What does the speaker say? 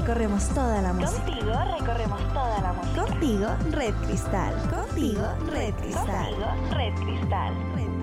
recorremos toda la música. Contigo recorremos toda la música. Contigo, Red Cristal. Contigo, Red Cristal. Contigo, Red Cristal.